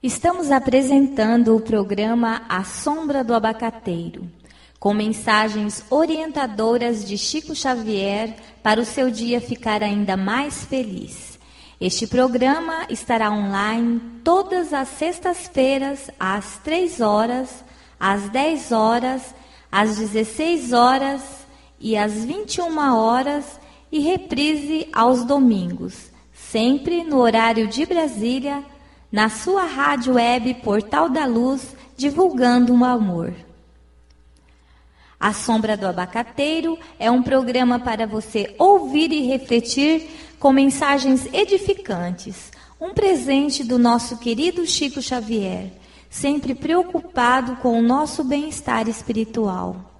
Estamos apresentando o programa A Sombra do Abacateiro, com mensagens orientadoras de Chico Xavier para o seu dia ficar ainda mais feliz. Este programa estará online todas as sextas-feiras, às 3 horas, às 10 horas, às 16 horas e às 21 horas e reprise aos domingos, sempre no horário de Brasília, na sua rádio web Portal da Luz, divulgando o amor. A Sombra do Abacateiro é um programa para você ouvir e refletir com mensagens edificantes. Um presente do nosso querido Chico Xavier, sempre preocupado com o nosso bem-estar espiritual.